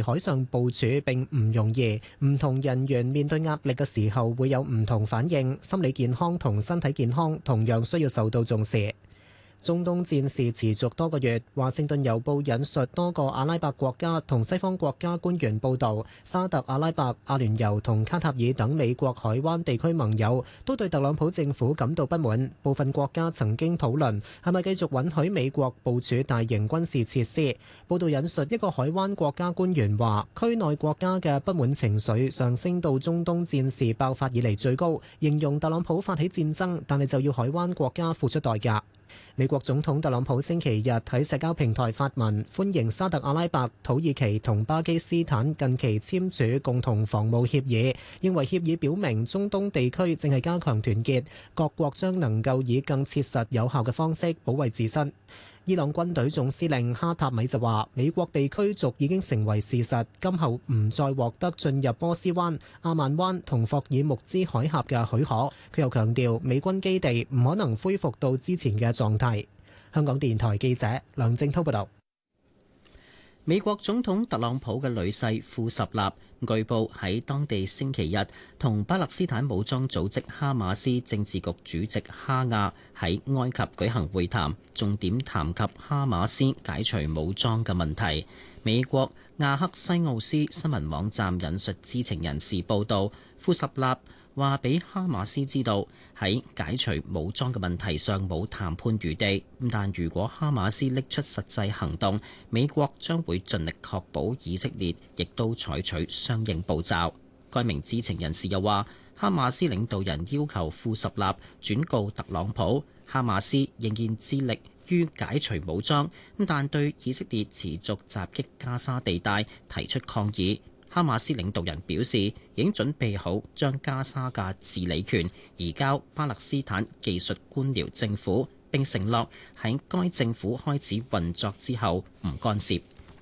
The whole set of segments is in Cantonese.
海上部署並唔容易，唔同人員面對壓力嘅時候會有唔同反應，心理健康同身體健康同樣需要受到重視。中東戰事持續多個月，華盛頓郵報引述多個阿拉伯國家同西方國家官員報導，沙特阿拉伯、阿聯酋同卡塔爾等美國海灣地區盟友都對特朗普政府感到不滿。部分國家曾經討論係咪繼續允許美國部署大型軍事設施。報導引述一個海灣國家官員話，區內國家嘅不滿情緒上升到中東戰事爆發以嚟最高，形容特朗普發起戰爭，但係就要海灣國家付出代價。美國總統特朗普星期日喺社交平台發文歡迎沙特阿拉伯、土耳其同巴基斯坦近期簽署共同防務協議，認為協議表明中東地區正係加強團結，各國將能夠以更切實有效嘅方式保衛自身。伊朗軍隊總司令哈塔米就話，美國被驅逐已經成為事實，今後唔再獲得進入波斯灣、阿曼灣同霍爾木茲海峽嘅許可。佢又強調，美軍基地唔可能恢復到之前嘅狀態。香港電台記者梁正滔報導。 美國總統特朗普嘅女婿庫什納據報喺當地星期日同巴勒斯坦武裝組織哈馬斯政治局主席哈亞喺埃及舉行會談，重點談及哈馬斯解除武裝嘅問題。美國亞克西奧斯新聞網站引述知情人士報道，庫什納話俾哈馬斯知道喺解除武裝嘅問題上冇談判餘地，但如果哈馬斯拎出實際行動，美國將會盡力確保以色列亦都採取相應步驟。該名知情人士又話，哈馬斯領導人要求庫什納轉告特朗普，哈馬斯仍然致力於解除武裝，但對以色列持續襲擊加沙地帶提出抗議。哈馬斯領導人表示，已經準備好將加沙嘅治理權移交巴勒斯坦技術官僚政府，並承諾喺該政府開始運作之後唔干涉。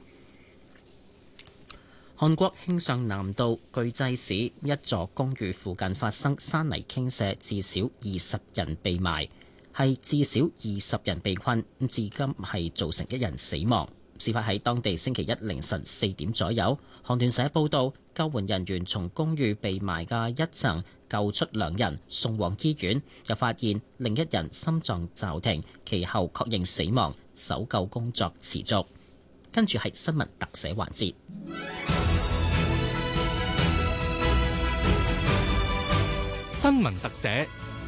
韓國慶尚南道巨濟市一座公寓附近發生山泥傾瀉，至少20人被埋，係至少20人被困，至今係造成1人死亡。事發喺當地星期一凌晨4點左右。韓聯社報道，救援人員從公寓被埋嘅一層救出2人，送往醫院，又發現另一人心臟驟停，其後確認死亡。搜救工作持續。跟住係新聞特寫環節。 新聞特寫。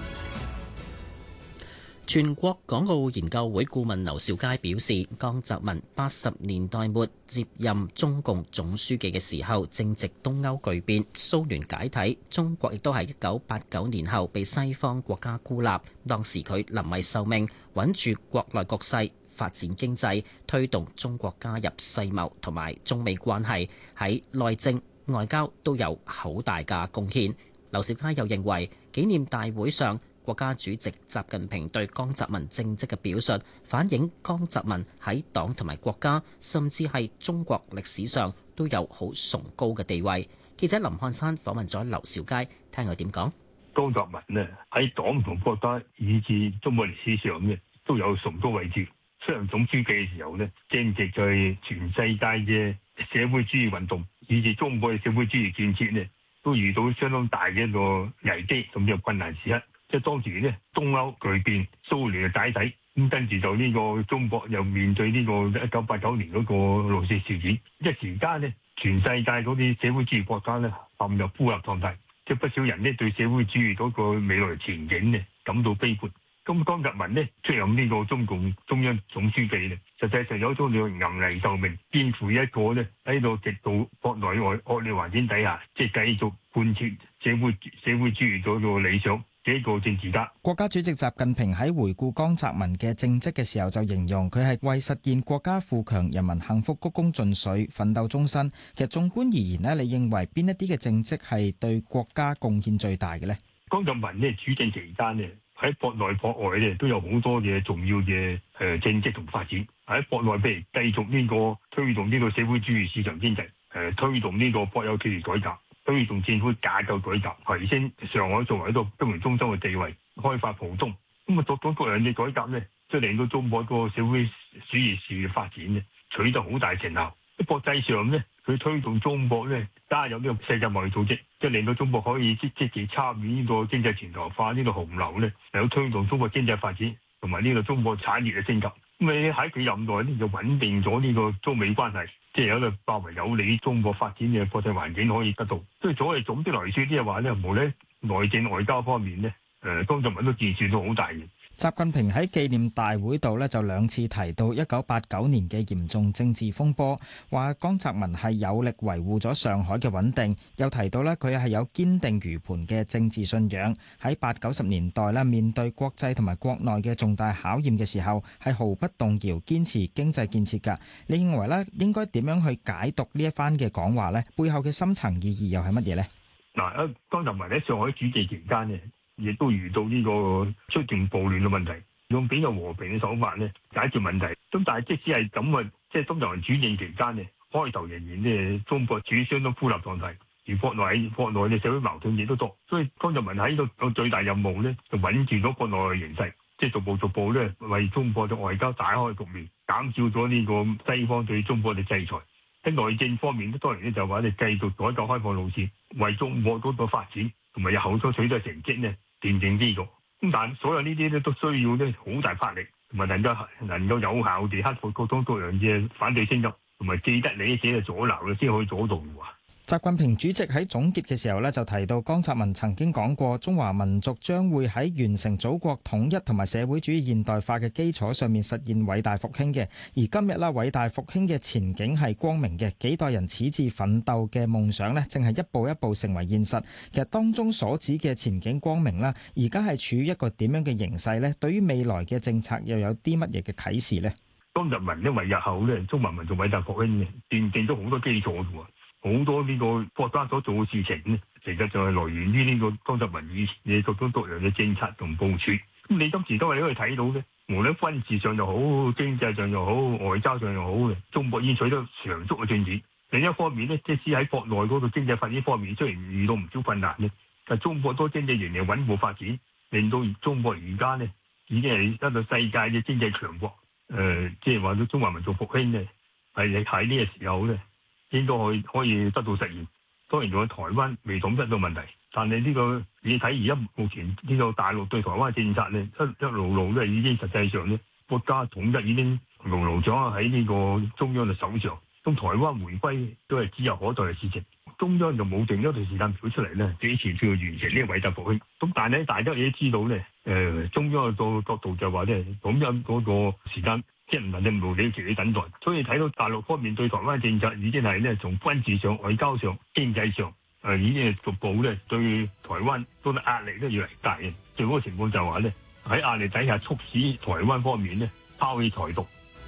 全國港澳研究會顧問劉兆佳表示，江澤民80年代末接任中共總書記嘅時候，正值東歐巨變，蘇聯解體，中國亦都喺1989年後被西方國家孤立。當時佢臨危受命，穩住國內局勢，發展經濟，推動中國加入世貿同埋中美關係，喺內政、外交都有好大嘅貢獻。劉兆佳又認為，紀念大會上國家主席習近平對江澤民政績嘅表述，反映江澤民喺黨同埋國家，甚至係中國歷史上都有好崇高嘅地位。記者林漢山訪問咗劉兆佳，聽佢點講。 江澤民呢喺黨同國家以至中國歷史上呢都有崇高位置。出任總書記嘅時候呢，正值在全世界嘅社會主義運動以至中國嘅社會主義建設呢，都遇到相當大嘅一個危機甚至困難時刻。即係當時呢，東歐巨變，蘇聯嘅解體，咁跟住就呢個中國又面對呢個1989年嗰個六四事件，一時間呢，全世界嗰啲社會主義國家呢陷入孤立狀態，即係不少人呢對社會主義嗰個未來前景呢感到悲觀。咁江澤民呢出任呢個中共中央總書記呢，實際上有一種叫臨危受命，肩負一個呢喺度極度國內外惡劣環境底下，即係繼續貫徹社會主義嗰個理想。幾個政治家， 國家主席習近平喺回顧江澤民嘅政績嘅時候，就形容佢係為實現國家富強、人民幸福鞠躬盡瘁、奮鬥終身。其實縱觀而言呢，你認為邊一啲嘅政績係對國家貢獻最大嘅呢？ 江澤民呢主政期間呢，喺國內國外呢都有好多嘅重要嘅政績同發展。喺國內譬如繼續呢個推動呢個社會主義市場經濟，推動呢個國有企業改革。推動政府架構改革，提升上海作為一個金融中心嘅地位，開發浦東。咁啊，各種各樣嘅改革呢，即係令到中國個社會主義事業發展呢取得好大成效。 國際上咧，佢推動中國咧加入呢個世界貿易組織，即係令到中國可以積極參與呢個經濟全球化呢個洪流咧，嚟到推動中國經濟發展同埋呢個中國產業嘅升級。咁你喺佢任內咧就穩定咗呢個中美關係，即係有一個較為有利中國發展嘅國際環境可以得到。所以總的來說，即係話咧，無論內政外交方面咧，江澤民都建設到好大嘅。 習近平喺紀念大會度就兩次提到1989年嘅嚴重政治風波，話江澤民係有力維護咗上海嘅穩定，又提到佢係有堅定如磐嘅政治信仰，喺80、90年代面對國際同埋國內嘅重大考驗嘅時候係毫不動搖堅持經濟建設㗎。你認為應該點樣去解讀呢一番嘅講話呢？背後嘅深層意義又係乜嘢呢？ 嗱，江澤民喺上海主政期間呢，亦都遇到呢個出現暴亂嘅問題，用比較和平嘅手法咧解決問題。咁但係即使係咁嘅，即係江澤民主政期間咧，開頭仍然咧中國處於相當孤立狀態，而國內嘅社會矛盾亦都多，所以江澤民喺呢個最大任務咧就穩住咗國內嘅形勢，即係逐步咧為中國嘅外交打開局面，減少咗呢個西方對中國嘅制裁。喺內政方面咧，當然咧就話你繼續改革開放路線，為中國嗰個發展同埋日後所取得成績咧奠定基礎。咁但所有呢啲咧都需要咧好大魄力，同埋能夠有效地克服各種各樣嘅反對聲音，同埋既得利益者嘅阻撓先可以阻到嘅。 習近平主席喺總結嘅時候就提到，江澤民曾經講過，中華民族將會喺完成祖國統一同埋社會主義現代化嘅基礎上面實現偉大復興嘅。而今日偉大復興嘅前景係光明嘅，幾代人矢志奮鬥嘅夢想正係一步一步成為現實。其實當中所指嘅前景光明啦，而家係處於一個點樣嘅形勢呢？對於未來嘅政策又有啲乜嘢嘅啟示呢？ 江澤民因為日後咧中華民族偉大復興嘅奠定咗好多基礎嘅喎。好多呢個國家所做嘅事情呢，其實就係來源於呢個江澤民以前嘅各種各樣嘅政策同部署。咁你今時都係可以睇到嘅，無論軍事上又好，經濟上又好，外交上又好嘅，中國已經取得長足嘅進展。另一方面呢，即使喺國內嗰個經濟發展方面雖然遇到唔少困難嘅，但中國多經濟仍然穩步發展，令到中國而家呢已經係得到世界嘅經濟強國。即係話到中華民族復興呢，係喺呢個時候呢，應該可以得到實現。當然仲有台灣未統一到問題，但係呢個你睇而家目前呢個大陸對台灣政策咧，一路咧已經實際上咧國家統一已經牢牢掌握喺呢個中央嘅手上。咁台灣回歸都係指日可待嘅事情，中央就冇定一段時間表出嚟咧，幾時先要完成呢個偉大復興。咁但係咧，大家亦都知道咧，中央個角度就話咧，咁樣嗰個時間。即係唔能夠無理期等待，所以睇到大陸方面對台灣政策已經係咧從軍事上、外交上、經濟上，已經係逐步咧對台灣嗰個壓力都越嚟越大嘅。最好嘅情況就係話咧喺壓力底下促使台灣方面咧拋棄台獨。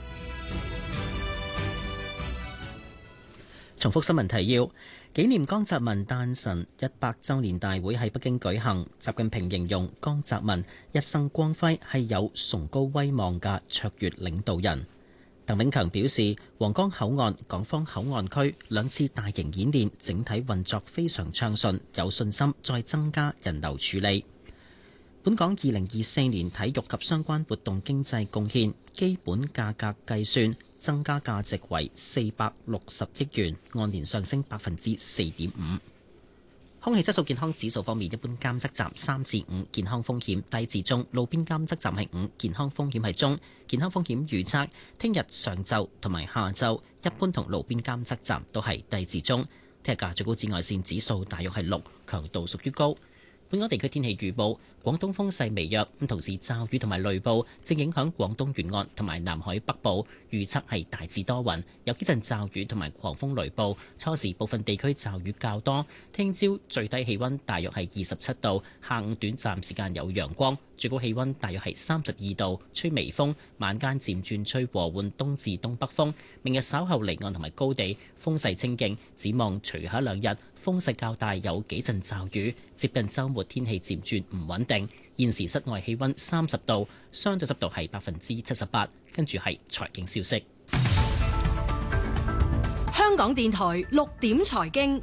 重複新聞提要。紀念江澤民誕辰100週年大會喺北京舉行，習近平形容江澤民一生光輝，係有崇高威望嘅卓越領導人。鄧炳強表示，皇崗口岸、港方口岸區兩次大型演練整體運作非常暢順，有信心再增加人流處理。本港2024年體育及相關活動經濟貢獻基本價格計算增加價值為460億元，按年上升4.5%。空氣質素健康指數方面，一般監測站3至5，健康風險低至中；路邊監測站係5，健康風險係中。健康風險預測，聽日上晝同埋下晝，一般同路邊監測站都係低至中。聽日嘅最高紫外線指數大約係6，強度屬於高。本港地區天氣預報，廣東風勢微弱，同時驟雨同埋雷暴正影響廣東沿岸同埋南海北部，預測係大致多雲，有幾陣驟雨同埋狂風雷暴，初時部分地區驟雨較多。聽朝最低氣溫大約係27度，下午短暫時間有陽光，最高氣溫大約係32度，吹微風，晚間漸轉吹和緩東至東北風。明日稍後離岸同埋高地風勢清勁，展望隨後兩日風勢較大，有幾陣驟雨。接近週末天氣漸轉唔穩定。現時室外氣溫30度，相對濕度係78%。跟住係財經消息。 香港電台6點財經，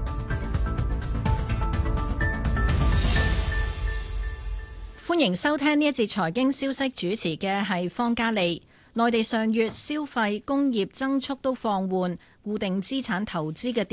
歡迎收聽呢一節財經消息，主持嘅係方嘉利。內地上月消費、工業增速都放緩， 固定資產投資嘅